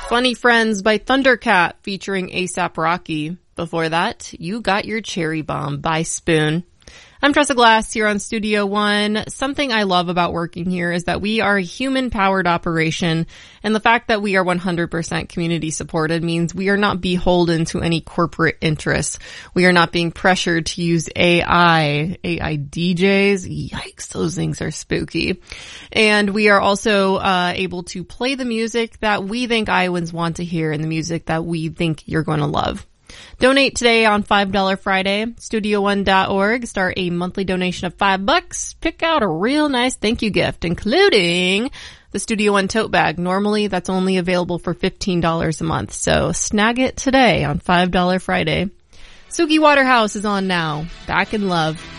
Funny Friends by Thundercat featuring A$AP Rocky. Before that, You Got Your Cherry Bomb by Spoon. I'm Tressa Glass here on Studio One. Something I love about working here is that we are a human-powered operation, and the fact that we are 100% community supported means we are not beholden to any corporate interests. We are not being pressured to use AI DJs. Yikes, those things are spooky. And we are also able to play the music that we think Iowans want to hear and the music that we think you're going to love. Donate today on $5 Friday. StudioOne.org. Start a monthly donation of $5. Pick out a real nice thank you gift, including the Studio One tote bag. Normally, that's only available for $15 a month. So snag it today on $5 Friday. Suki Waterhouse is on now. Back in Love.